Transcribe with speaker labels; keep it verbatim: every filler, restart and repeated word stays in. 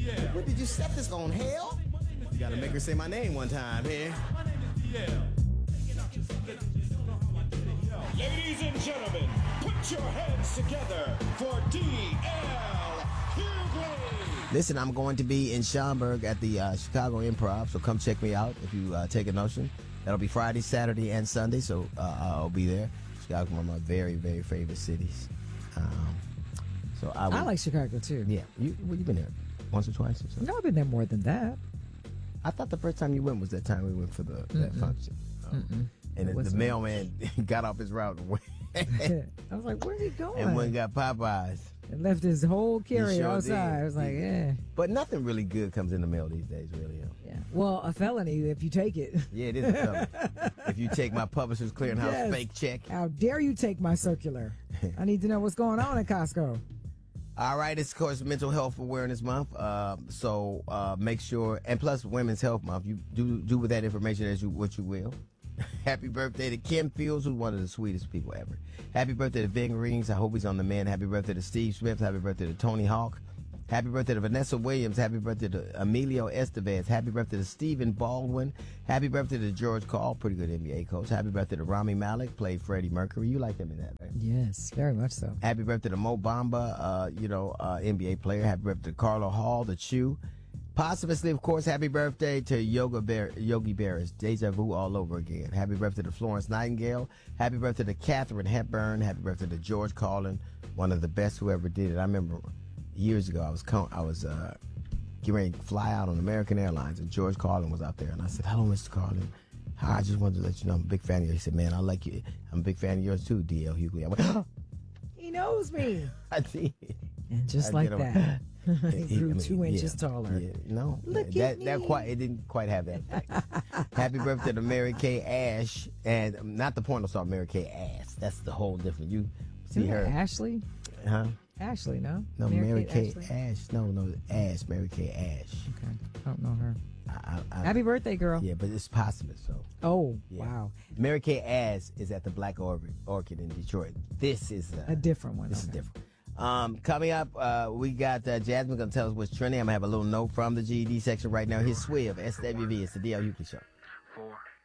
Speaker 1: What did you set this on, hell? You gotta make her say my name one time here.
Speaker 2: Ladies and gentlemen, put your hands together for D L Hughley.
Speaker 1: Listen, I'm going to be in Schaumburg at the uh, Chicago Improv, so come check me out if you uh, take a notion. That'll be Friday, Saturday, and Sunday, so uh, I'll be there. Chicago's one of my very, very favorite cities. Um, so I, would,
Speaker 3: I like Chicago, too.
Speaker 1: Yeah. You, well, you've been there once or twice or so?
Speaker 3: No, I've been there more than that.
Speaker 1: I thought the first time you went was that time we went for the that function. Um, and the, the mailman got off his route and went.
Speaker 3: I was like, where's he going?
Speaker 1: And went and got Popeyes.
Speaker 3: And left his whole carrier
Speaker 1: sure
Speaker 3: outside.
Speaker 1: did.
Speaker 3: I was like,
Speaker 1: He-
Speaker 3: eh.
Speaker 1: But nothing really good comes in the mail these days, really. Huh?
Speaker 3: Yeah. Well, a felony if you take it.
Speaker 1: Yeah, it is a felony. If you take my Publishers Clearinghouse
Speaker 3: Yes.
Speaker 1: fake check.
Speaker 3: How dare you take my circular? I need to know what's going on at Costco.
Speaker 1: All right, it's of course Mental Health Awareness Month. Uh, so uh, make sure, and plus Women's Health Month. You do do with that information as you what you will. Happy birthday to Kim Fields, who's one of the sweetest people ever. Happy birthday to Ving Rings. I hope he's on the mend. Happy birthday to Steve Smith. Happy birthday to Tony Hawk. Happy birthday to Vanessa Williams. Happy birthday to Emilio Estevez. Happy birthday to Stephen Baldwin. Happy birthday to George Call, pretty good N B A coach. Happy birthday to Rami Malek, played Freddie Mercury. You like him in that, right?
Speaker 3: Yes, very much so.
Speaker 1: Happy birthday to Mo Bamba, uh, you know, uh, N B A player. Happy birthday to Carlo Hall, the Chew. Posthumously, of course, happy birthday to Yoga Bear, Yogi Berra. Deja vu all over again. Happy birthday to Florence Nightingale. Happy birthday to Katharine Hepburn. Happy birthday to George Carlin, one of the best who ever did it. I remember years ago, I was con- I was uh, getting ready to fly out on American Airlines, and George Carlin was out there, and I said, "Hello, Mister Carlin. Hi, I just wanted to let you know I'm a big fan of you." He said, "Man, I like you. I'm a big fan of yours too, D L Hughley." I went, oh,
Speaker 3: He knows me.
Speaker 1: I did.
Speaker 3: And just
Speaker 1: I
Speaker 3: like
Speaker 1: did.
Speaker 3: that, he grew
Speaker 1: I mean,
Speaker 3: two
Speaker 1: yeah,
Speaker 3: inches taller.
Speaker 1: Yeah, no,
Speaker 3: Look
Speaker 1: that
Speaker 3: at
Speaker 1: that
Speaker 3: me.
Speaker 1: quite it didn't quite have that effect. Happy birthday to Mary Kay Ash, and um, not the porno star Mary Kay Ass. That's the whole different. You see
Speaker 3: Isn't
Speaker 1: her,
Speaker 3: that Ashley?
Speaker 1: huh?
Speaker 3: Ashley, no?
Speaker 1: No, Mary, Kay
Speaker 3: Ashley?
Speaker 1: Ash. No, no, Ash. Mary Kay Ash.
Speaker 3: Okay, I don't know her.
Speaker 1: I, I, I,
Speaker 3: Happy birthday, girl.
Speaker 1: Yeah, but it's posthumous, so.
Speaker 3: Oh,
Speaker 1: Yeah.
Speaker 3: wow.
Speaker 1: Mary Kay Ash is at the Black Orchid, Orchid in Detroit. This is uh,
Speaker 3: A different one.
Speaker 1: This is
Speaker 3: okay.
Speaker 1: different. Um, coming up, uh, we got uh, Jasmine going to tell us what's trending. I'm going to have a little note from the G E D section right now. Here's Swiv, S W V. It's the D L Hughley Show.
Speaker 4: Four.